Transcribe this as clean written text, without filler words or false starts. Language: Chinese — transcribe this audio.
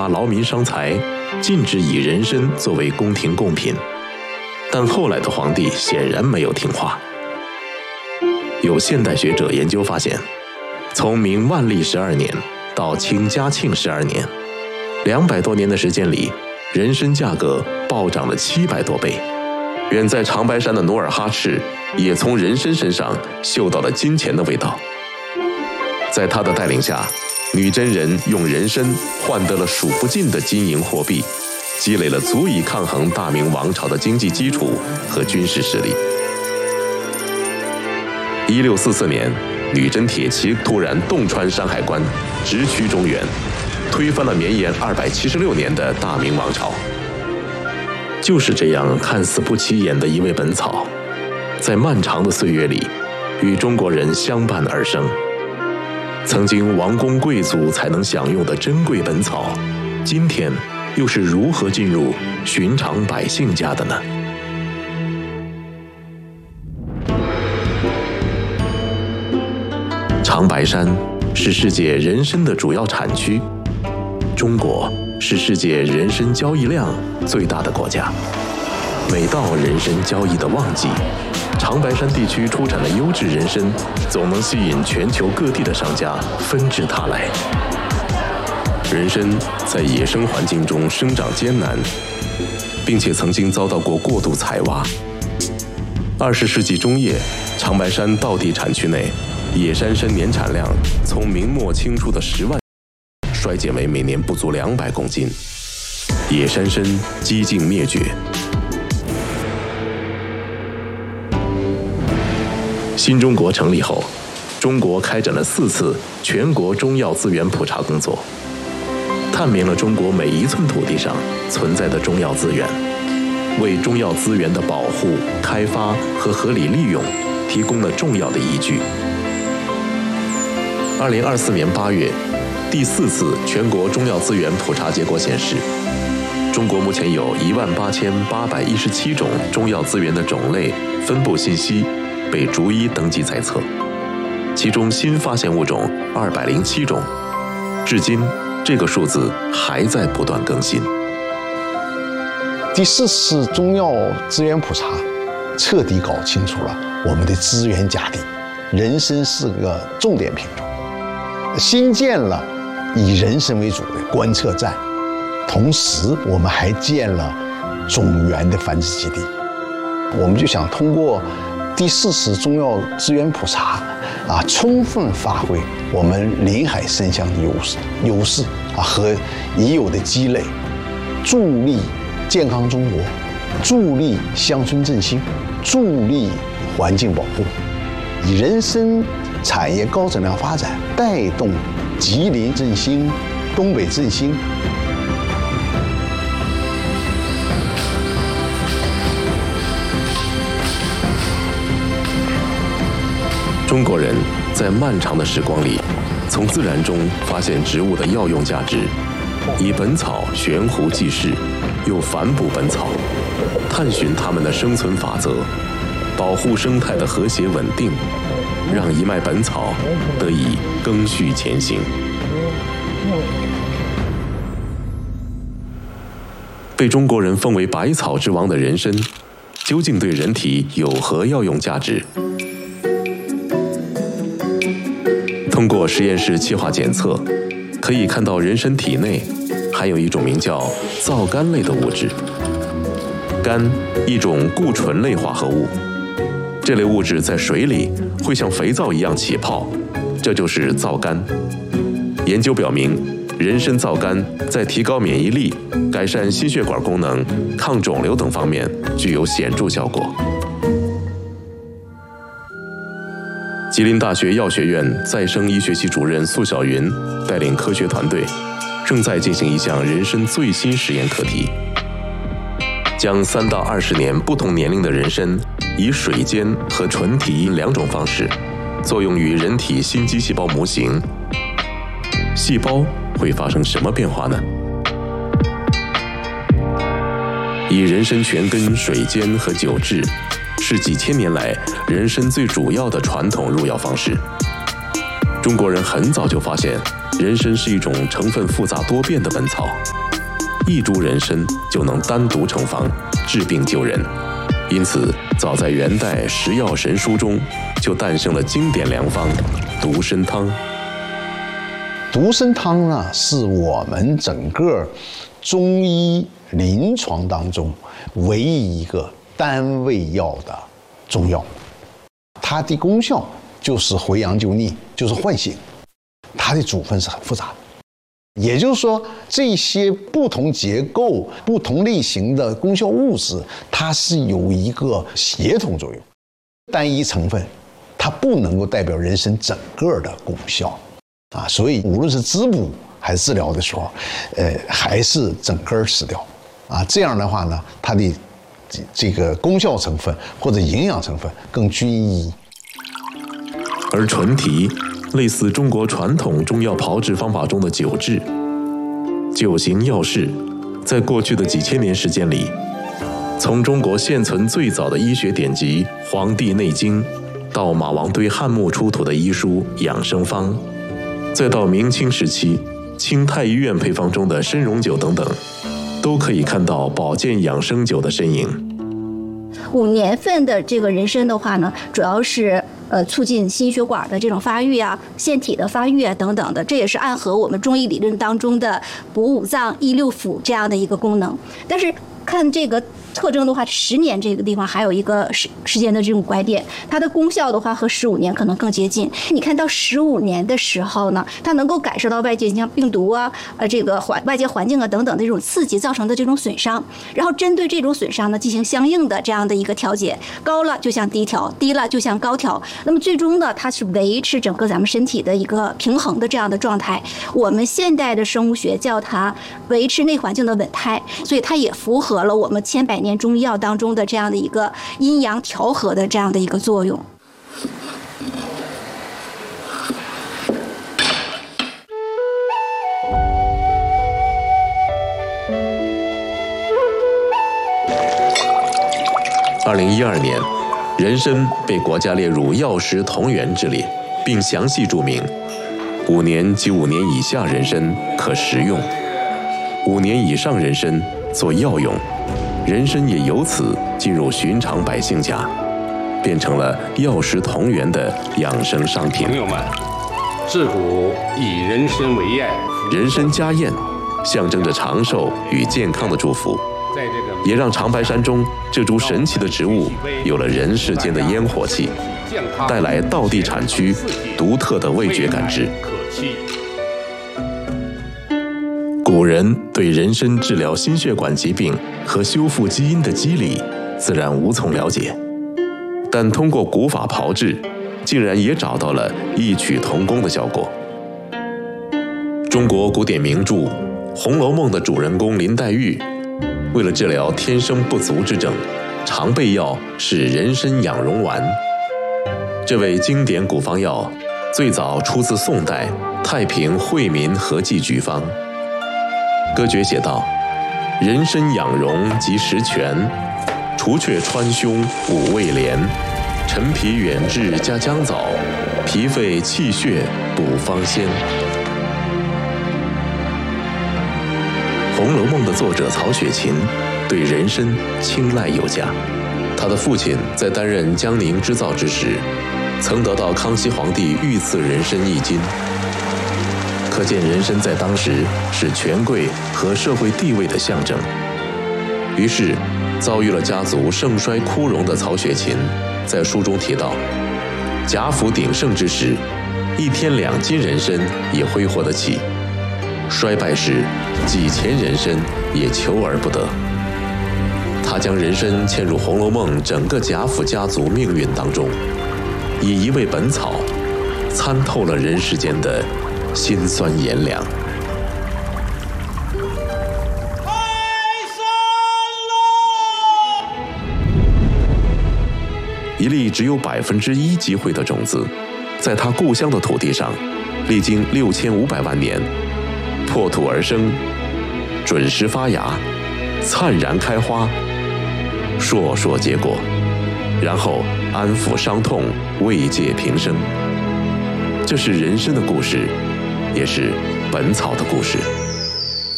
发劳民伤财，禁止以人参作为宫廷贡品。但后来的皇帝显然没有听话。有现代学者研究发现，从明万历12年到清嘉庆12年，200多年的时间里，人参价格暴涨了700多倍。远在长白山的努尔哈赤也从人参身上嗅到了金钱的味道。在他的带领下，女真人用人参换得了数不尽的金银货币，积累了足以抗衡大明王朝的经济基础和军事实力。1644年，女真铁骑突然洞穿山海关，直趋中原，推翻了绵延276年的大明王朝。就是这样看似不起眼的一味本草，在漫长的岁月里，与中国人相伴而生。曾经王公贵族才能享用的珍贵本草，今天又是如何进入寻常百姓家的呢？长白山是世界人参的主要产区，中国是世界人参交易量最大的国家。每到人参交易的旺季，长白山地区出产的优质人参总能吸引全球各地的商家纷至沓来。人参在野生环境中生长艰难，并且曾经遭到过过度采挖。20世纪中叶，长白山道地产区内野山参年产量从明末清初的10万衰减为每年不足200公斤，野山参几近灭绝。新中国成立后，中国开展了4次全国中药资源普查工作，探明了中国每一寸土地上存在的中药资源，为中药资源的保护、开发和合理利用提供了重要的依据。2024年8月，第4次全国中药资源普查结果显示，中国目前有18817种中药资源的种类分布信息被逐一登记在册，其中新发现物种207种，至今这个数字还在不断更新。 第4次中药资源普查彻底搞清楚了我们的资源价地，人参是个重点品种，新建了以人参为主的观测站，同时我们还建了种源的繁殖基地。我们就想通过第4次中药资源普查充分发挥我们临海参乡的优势和已有的积累，助力健康中国，助力乡村振兴，助力环境保护，以人参产业高质量发展带动吉林振兴、东北振兴。 中国人在漫长的时光里，从自然中发现植物的药用价值，以本草悬壶济世，又反哺本草，探寻它们的生存法则，保护生态的和谐稳定，让一脉本草得以赓续前行。被中国人封为百草之王的人参，究竟对人体有何药用价值？通过实验室气化检测，可以看到人参体内含有一种名叫皂苷类的物质。苷，一种固醇类化合物，这类物质在水里会像肥皂一样起泡，这就是皂苷。研究表明，人参皂苷在提高免疫力、改善心血管功能、抗肿瘤等方面具有显著效果。吉林大学药学院再生医学系主任苏晓云带领科学团队，正在进行一项人参最新实验课题，将3到20年不同年龄的人参以水煎和纯体阴2种方式作用于人体心肌细胞模型，细胞会发生什么变化呢？以人参全根水煎和酒制是几千年来人参最主要的传统入药方式。 中国人很早就发现，人参是一种成分复杂多变的本草，一株人参就能单独成方，治病救人。因此，早在元代《食药神书》中，就诞生了经典良方独参汤。 独参汤呢，是我们整个中医临床当中唯一一个单味药的中药，它的功效就是回阳救逆，就是唤醒。它的组分是很复杂的，也就是说，这些不同结构、不同类型的功效物质，它是有一个协同作用。单一成分，它不能够代表人参整个的功效啊。所以，无论是滋补还是治疗的时候，还是整根吃掉啊。这样的话呢，它的这个功效成分或者营养成分更均一。 而纯提类似中国传统中药炮制方法中的灸治，九行药事，在过去的几千年时间里，从中国现存最早的医学典籍《黄帝内经》，到马王堆汉墓出土的医书《养生方》，再到明清时期清太医院配方中的参茸酒等等，都可以看到保健养生酒的身影。 5年份的这个人参的话呢，主要是促进心血管的这种发育啊、腺体的发育啊等等的，这也是暗合我们中医理论当中的补五脏、益六腑这样的一个功能。但是看这个特征的话，10年这个地方还有一个时间的这种拐点，它的功效的话和15年可能更接近。你看到15年的时候呢，它能够感受到外界像病毒啊、这个外界环境啊等等的这种刺激造成的这种损伤，然后针对这种损伤呢进行相应的这样的一个调节，高了就向低调，低了就向高调。那么最终呢，它是维持整个咱们身体的一个平衡的这样的状态。我们现代的生物学叫它维持内环境的稳态，所以它也符合了我们千百年中医药当中的这样的一个阴阳调和的这样的一个作用。 2012年，人参被国家列入药食同源之列，并详细注明5年及5年以下人参可食用，5年以上人参做药用。人参也由此进入寻常百姓家，变成了药食同源的养生商品。 朋友们，自古以人参为宴， 人参家宴，象征着长寿与健康的祝福，也让长白山中这株神奇的植物有了人世间的烟火气，带来道地产区独特的味觉感知。古人对人参治疗心血管疾病和修复基因的机理自然无从了解，但通过古法炮制，竟然也找到了异曲同工的效果。中国古典名著《红楼梦》的主人公林黛玉，为了治疗天生不足之症，常备药是人参养荣丸。这味经典古方药最早出自宋代太平惠民和剂局方。歌诀写道：人参养荣及时全，除却川芎五味连，陈皮远志加姜枣，脾肺气血补方仙。《红楼梦》的作者曹雪芹对人参青睐有加，他的父亲在担任江宁织造之时，曾得到康熙皇帝御赐人参1斤。可见人参在当时是权贵和社会地位的象征。于是，遭遇了家族盛衰枯荣的曹雪芹，在书中提到，贾府鼎盛之时，1天2斤人参也挥霍得起，衰败时几钱人参也求而不得。他将人参嵌入《红楼梦》整个贾府家族命运当中，以一味本草参透了人世间的辛酸炎凉。一粒只有1%机会的种子，在他故乡的土地上，历经6500万年，破土而生，准时发芽，灿然开花，烁烁结果，然后安抚伤痛，慰藉平生。 这是人生的故事，也是本草的故事。